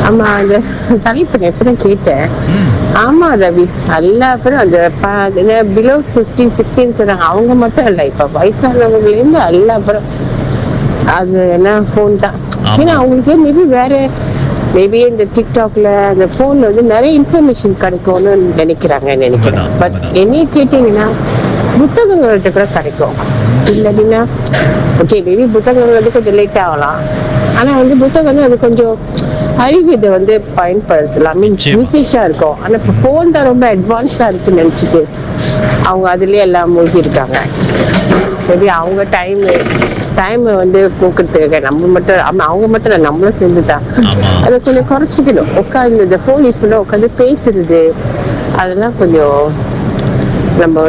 ஆமா, அந்த தலைப்பு நான் எப்பதான் கேட்டேன். ஆமா ரவி, எல்லா பேரும் அந்த பிலோ 15-16 சொல்றாங்க. அவங்க மட்டும் இல்ல, இப்ப வயசானவங்கல இருந்து எல்லா பேரும் அது என்ன போன் தான். ஏன்னா அவங்களுக்கு மேபி இந்த டிக்டாக்ல அந்த போன்ல நிறைய இன்ஃபர்மேஷன் கிடைக்கும்னு நினைக்கிறேன். பட் என்னைய கேட்டீங்கன்னா புத்தகங்கள்கிட்ட கூட கிடைக்கும். இல்லைன்னா ஓகே, மேபி புத்தகங்கள் கொஞ்சம் லேட் ஆகலாம். ஆனா புத்தகம் அது கொஞ்சம் அறிவு இதை பயன்படுத்தலாம், யூசேஜா இருக்கும். ஆனா இப்ப போன் தான் ரொம்ப அட்வான்ஸா இருக்குன்னு நினைச்சிட்டு அவங்க அதுலயே எல்லாம் மூழ்கி இருக்காங்க. மேபி அவங்க டைம் போக்குறதுக்காக நம்ம மட்டும் அவங்க மட்டும் இல்லை, நம்மளும் சேர்ந்துதான் அதை கொஞ்சம் குறைச்சிக்கணும். உட்காந்து இந்த போன் யூஸ் பண்ண உட்காந்து பேசுறது அதெல்லாம் கொஞ்சம் நம்ம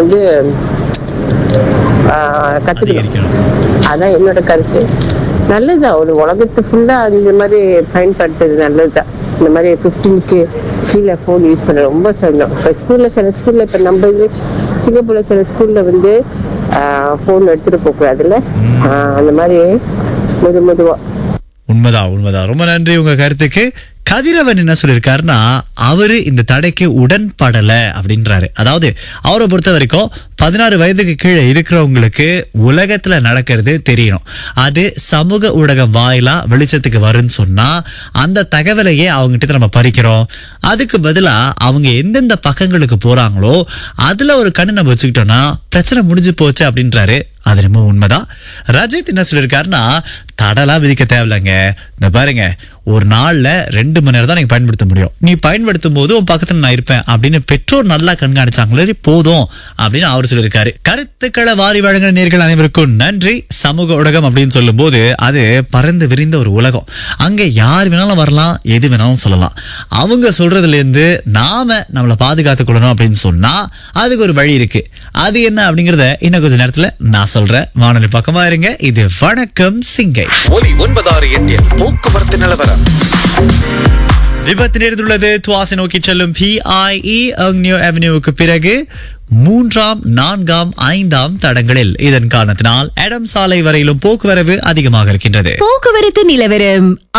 கத்துக்கணும். அதான் என்னோட கருத்து. நல்லதுதான், ஒரு உலகத்து ஃபுல்லா இந்த மாதிரி பயன்படுத்துறது நல்லதுதான். இந்த மாதிரி 15க்கு கீழே போன் யூஸ் பண்ண ரொம்ப சொந்தம். இப்ப சில ஸ்கூல்ல இப்ப நம்ம சிங்கப்பூர்ல சில ஸ்கூல்ல போன் எடுத்துட்டு போக கூடாதுல்ல, அந்த மாதிரி மெதுவா. உண்மைதான். ரொம்ப நன்றி உங்க கருத்துக்கு. கதிரவன் என்ன சொல்லியிருக்காருன்னா, அவரு இந்த தடைக்கு உடன்படல அப்படின்றாரு. அதாவது அவரை பொறுத்த வரைக்கும் 16 வயதுக்கு கீழே இருக்கிறவங்களுக்கு உலகத்துல நடக்கிறது தெரியணும். அது சமூக ஊடகம் வாயிலா வெளிச்சத்துக்கு வரும்னு சொன்னா அந்த தகவலையே அவங்ககிட்ட நம்ம பறிக்கிறோம். அதுக்கு பதிலா அவங்க எந்தெந்த பக்கங்களுக்கு போறாங்களோ அதுல ஒரு கண்ணு நம்ம வச்சுக்கிட்டோம்னா பிரச்சனை முடிஞ்சு போச்சு அப்படின்றாரு. அது ரொம்ப உண்மைதான். ரஜித் என்ன சொல்லியிருக்காருன்னா, தடலாம் விதிக்க தேவையில்லைங்க. இந்த பாருங்க, ஒரு நாள்ல 2 மணி நேரம் தான் நீங்க பயன்படுத்த முடியும். நீ பயன்படுத்தும் போது உன் பக்கத்துல நான் இருப்பேன் அப்படின்னு பெற்றோர் நல்லா கண்காணிச்சாங்களே போதும் அப்படின்னு அவர் சொல்லியிருக்காரு. கருத்துக்களை வாரி வழங்குற நேர்கள் அனைவருக்கும் நன்றி. சமூக ஊடகம் அப்படின்னு சொல்லும் போது அது பறந்து விரிந்த ஒரு உலகம். அங்க யார் வேணாலும் வரலாம், எது வேணாலும் சொல்லலாம். அவங்க சொல்றதுல இருந்து நாம நம்மளை பாதுகாத்துக் கொள்ளணும் அப்படின்னு சொன்னா அதுக்கு ஒரு வழி இருக்கு. அது என்ன அப்படிங்கறத இன்னும் கொஞ்ச நேரத்துல நான் சொல்றேன். வானொலி பக்கமா இருங்க. இது வணக்கம் சிங்கை. ஒலி 968 போக்குவரத்து நிலவரம். விபத்து நேர்ந்துள்ளது. துவாசை நோக்கி செல்லும் PIE நியூ அவென்யூவுக்கு பிறகு 3ஆம் 4ஆம் 5ஆம் தடங்களில். இதன் காரணத்தினால் எடம் சாலை வரையிலும் போக்குவரவு அதிகமாக இருக்கின்றது. போக்குவரத்து நிலவரம்.